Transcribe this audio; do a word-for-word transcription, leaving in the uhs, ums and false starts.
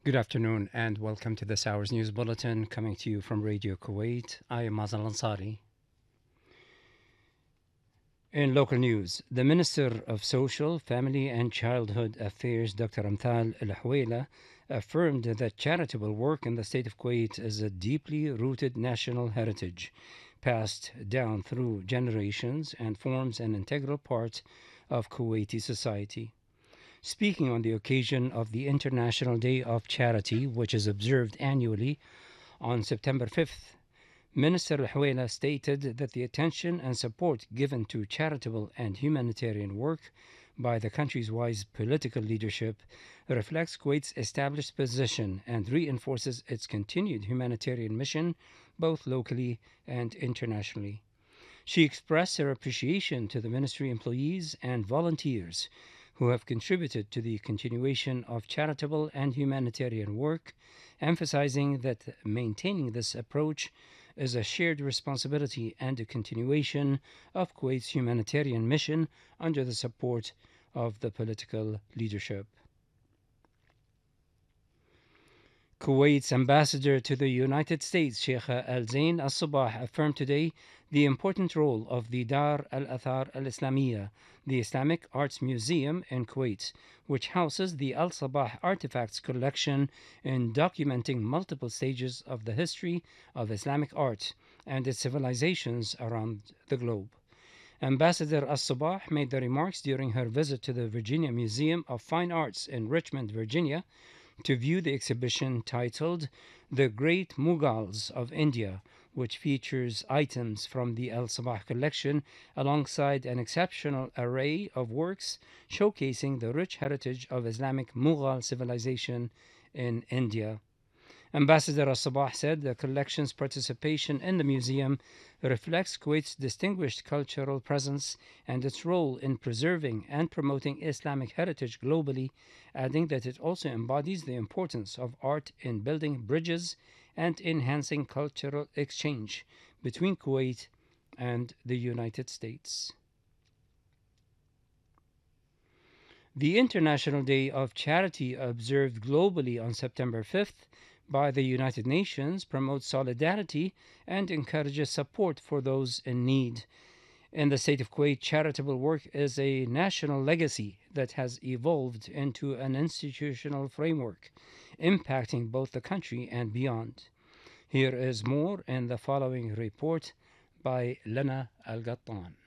Good afternoon and welcome to this hour's news bulletin coming to you from Radio Kuwait. I am Mazal Ansari. In local news, the Minister of Social, Family and Childhood Affairs, Doctor Amthal Al Hawela, affirmed that charitable work in the state of Kuwait is a deeply rooted national heritage, passed down through generations and forms an integral part of Kuwaiti society. Speaking on the occasion of the International Day of Charity, which is observed annually on September fifth, Minister Al-Hawela stated that the attention and support given to charitable and humanitarian work by the country's wise political leadership reflects Kuwait's established position and reinforces its continued humanitarian mission both locally and internationally. She expressed her appreciation to the ministry employees and volunteers who have contributed to the continuation of charitable and humanitarian work, emphasizing that maintaining this approach is a shared responsibility and a continuation of Kuwait's humanitarian mission under the support of the political leadership. Kuwait's ambassador to the United States, Sheikh Al Zain Al Sabah, affirmed today the important role of the Dar Al Athar Al Islamiyya, the Islamic Arts Museum in Kuwait, which houses the Al Sabah Artifacts collection in documenting multiple stages of the history of Islamic art and its civilizations around the globe. Ambassador Al Sabah made the remarks during her visit to the Virginia Museum of Fine Arts in Richmond, Virginia, to view the exhibition titled The Great Mughals of India, which features items from the Al Sabah collection alongside an exceptional array of works showcasing the rich heritage of Islamic Mughal civilization in India. Ambassador Al Sabah said the collection's participation in the museum reflects Kuwait's distinguished cultural presence and its role in preserving and promoting Islamic heritage globally, adding that it also embodies the importance of art in building bridges and enhancing cultural exchange between Kuwait and the United States. The International Day of Charity, observed globally on September fifth by the United Nations, promotes solidarity and encourages support for those in need. In the state of Kuwait, charitable work is a national legacy that has evolved into an institutional framework, impacting both the country and beyond. Here is more in the following report by Lena Al Gattan.